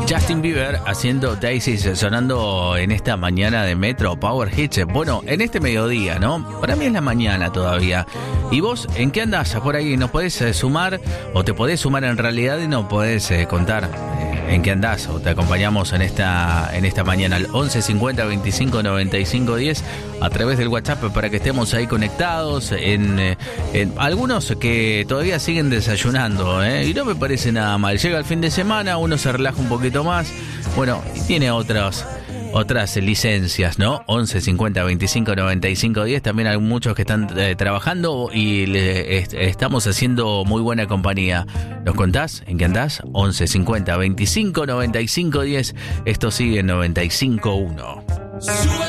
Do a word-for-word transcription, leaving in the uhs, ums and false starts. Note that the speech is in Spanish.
Justin Bieber haciendo Daisies, sonando en esta mañana de Metro Power Hits. Bueno, en este mediodía, ¿no? Para mí es la mañana todavía. ¿Y vos en qué andás? Por ahí nos podés eh, sumar, o te podés sumar en realidad y nos podés eh, contar eh, en qué andás, o te acompañamos en esta en esta mañana al once cincuenta veinticinco noventa y cinco diez a través del WhatsApp para que estemos ahí conectados. En, eh, en algunos que todavía siguen desayunando, ¿eh? Y no me parece nada mal. Llega el fin de semana, uno se relaja un poquito más, bueno, y tiene otras otras licencias, ¿no? once cincuenta veinticinco noventa y cinco diez. También hay muchos que están eh, trabajando y le, est- estamos haciendo muy buena compañía. ¿Nos contás en qué andás? once cincuenta veinticinco noventa y cinco diez. Esto sigue en noventa y cinco uno.